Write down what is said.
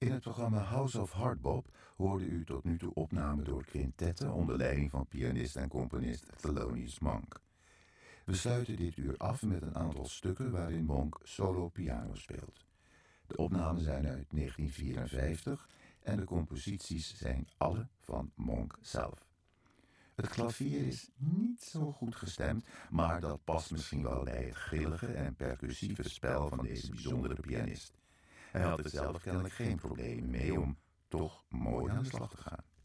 In het programma House of Hardbop hoorde u tot nu toe opnamen door quintetten onder leiding van pianist en componist Thelonious Monk. We sluiten dit uur af met een aantal stukken waarin Monk solo piano speelt. De opnamen zijn uit 1954 en de composities zijn alle van Monk zelf. Het klavier is niet zo goed gestemd, maar dat past misschien wel bij het grillige en percussieve spel van deze bijzondere pianist. Hij had er zelf kennelijk geen probleem mee om toch mooi aan de slag te gaan.